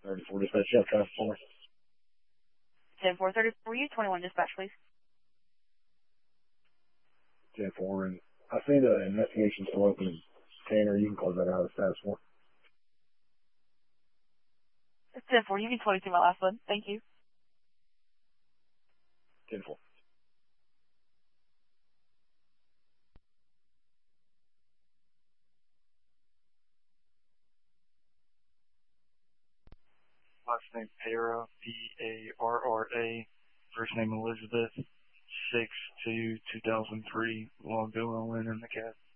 34 dispatch, you have traffic for me. 10-430 for you, 21 dispatch, please. 10-4, and I see the investigation still open in Tanner. You can close that out of status 4. 10-4, you can 22 my last one. Thank you. 10-4. Last name Para, P-A-R-R-A. First name Elizabeth, 6/2/2003. Logged OLN in the cat.